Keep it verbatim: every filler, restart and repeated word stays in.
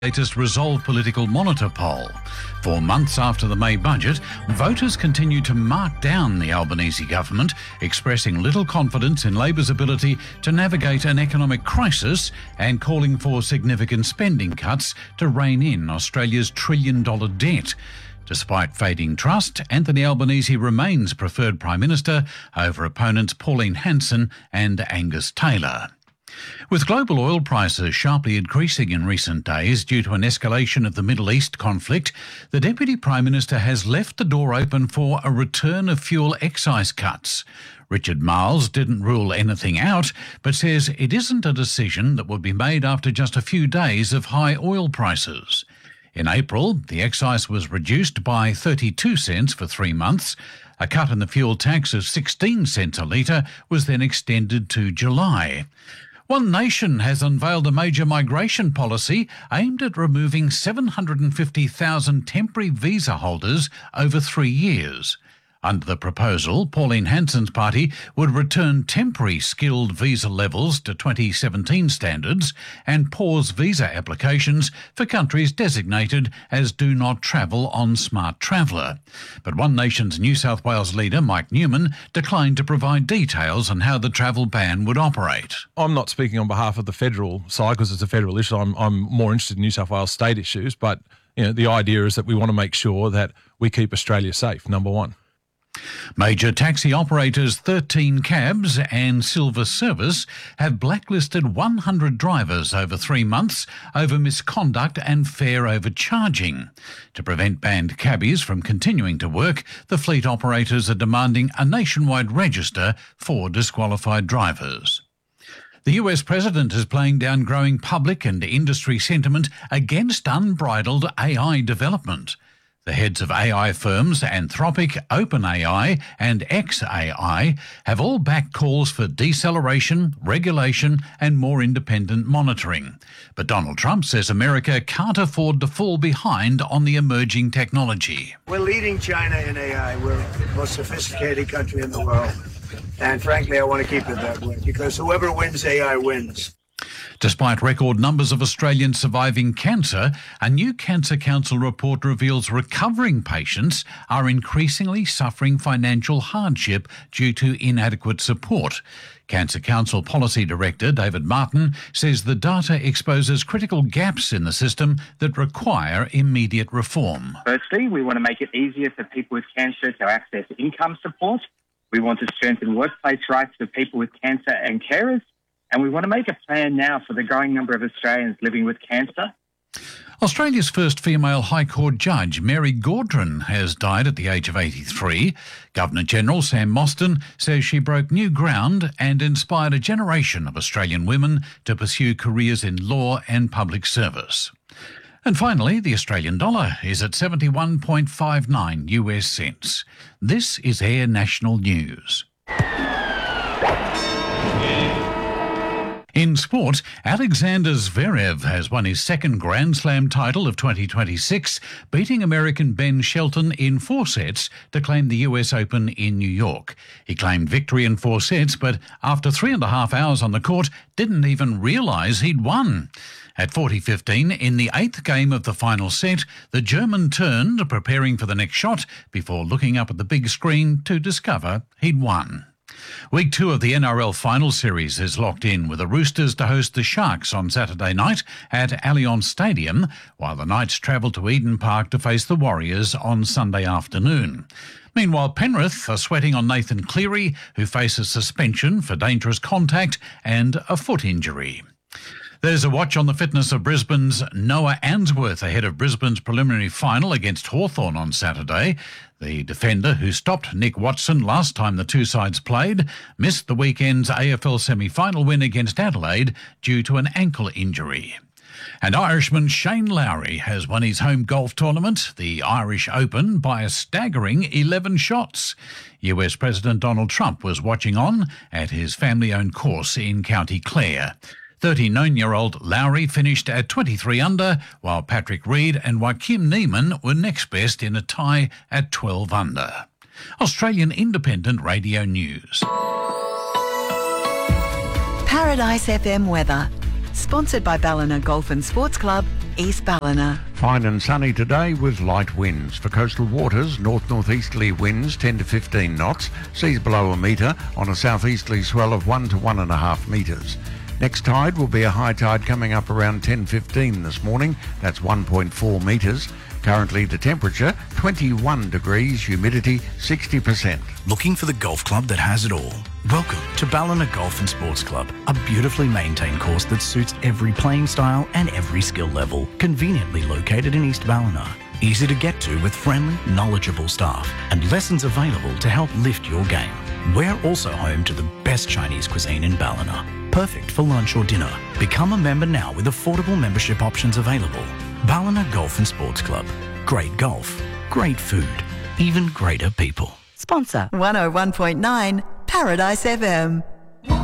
Latest Resolve Political Monitor poll. Four months after the May budget, voters continue to mark down the Albanese government, expressing little confidence in Labor's ability to navigate an economic crisis and calling for significant spending cuts to rein in Australia's trillion-dollar debt. Despite fading trust, Anthony Albanese remains preferred Prime Minister over opponents Pauline Hanson and Angus Taylor. With global oil prices sharply increasing in recent days due to an escalation of the Middle East conflict, the Deputy Prime Minister has left the door open for a return of fuel excise cuts. Richard Marles didn't rule anything out, but says it isn't a decision that would be made after just a few days of high oil prices. In April, the excise was reduced by thirty-two cents for three months. A cut in the fuel tax of sixteen cents a litre was then extended to July. One Nation has unveiled a major migration policy aimed at removing seven hundred fifty thousand temporary visa holders over three years. Under the proposal, Pauline Hanson's party would return temporary skilled visa levels to twenty seventeen standards and pause visa applications for countries designated as Do Not Travel on Smart Traveller. But One Nation's New South Wales leader, Mike Newman, declined to provide details on how the travel ban would operate. I'm not speaking on behalf of the federal side because it's a federal issue. I'm, I'm more interested in New South Wales state issues. But you know, the idea is that we want to make sure that we keep Australia safe, number one. Major taxi operators thirteen Cabs and Silver Service have blacklisted one hundred drivers over three months over misconduct and fare overcharging. To prevent banned cabbies from continuing to work, the fleet operators are demanding a nationwide register for disqualified drivers. The U S President is playing down growing public and industry sentiment against unbridled A I development. The heads of A I firms Anthropic, OpenAI and xAI have all backed calls for deceleration, regulation and more independent monitoring. But Donald Trump says America can't afford to fall behind on the emerging technology. We're leading China in A I. We're the most sophisticated country in the world. And frankly, I want to keep it that way because whoever wins A I wins. Despite record numbers of Australians surviving cancer, a new Cancer Council report reveals recovering patients are increasingly suffering financial hardship due to inadequate support. Cancer Council Policy Director David Martin says the data exposes critical gaps in the system that require immediate reform. Firstly, we want to make it easier for people with cancer to access income support. We want to strengthen workplace rights for people with cancer and carers. And we want to make a plan now for the growing number of Australians living with cancer. Australia's first female High Court judge, Mary Gaudron, has died at the age of eighty-three. Governor-General Sam Mostyn says she broke new ground and inspired a generation of Australian women to pursue careers in law and public service. And finally, the Australian dollar is at seventy-one point five nine U S cents. This is Air National News. In sport, Alexander Zverev has won his second Grand Slam title of twenty twenty-six, beating American Ben Shelton in four sets to claim the U S Open in New York. He claimed victory in four sets, but after three and a half hours on the court, didn't even realise he'd won. At forty fifteen, in the eighth game of the final set, the German turned, preparing for the next shot, before looking up at the big screen to discover he'd won. Week two of the N R L Final Series is locked in, with the Roosters to host the Sharks on Saturday night at Allianz Stadium, while the Knights travel to Eden Park to face the Warriors on Sunday afternoon. Meanwhile, Penrith are sweating on Nathan Cleary, who faces suspension for dangerous contact and a foot injury. There's a watch on the fitness of Brisbane's Noah Answorth ahead of Brisbane's preliminary final against Hawthorn on Saturday. The defender, who stopped Nick Watson last time the two sides played, missed the weekend's A F L semi-final win against Adelaide due to an ankle injury. And Irishman Shane Lowry has won his home golf tournament, the Irish Open, by a staggering eleven shots. U S President Donald Trump was watching on at his family-owned course in County Clare. thirty-nine-year-old Lowry finished at twenty-three under, while Patrick Reed and Joaquim Niemann were next best in a tie at twelve under. Australian Independent Radio News. Paradise F M weather. Sponsored by Ballina Golf and Sports Club East Ballina. Fine and sunny today with light winds. For coastal waters, north-northeasterly winds ten to fifteen knots, seas below a metre on a southeasterly swell of one to one and a half metres. Next tide will be a high tide coming up around ten fifteen this morning. That's one point four metres. Currently the temperature twenty-one degrees, humidity sixty percent. Looking for the golf club that has it all? Welcome to Ballina Golf and Sports Club, a beautifully maintained course that suits every playing style and every skill level. Conveniently located in East Ballina. Easy to get to with friendly, knowledgeable staff and lessons available to help lift your game. We're also home to the best Chinese cuisine in Ballina. Perfect for lunch or dinner. Become a member now with affordable membership options available. Ballina Golf and Sports Club. Great golf, great food, even greater people. Sponsor one oh one point nine Paradise F M.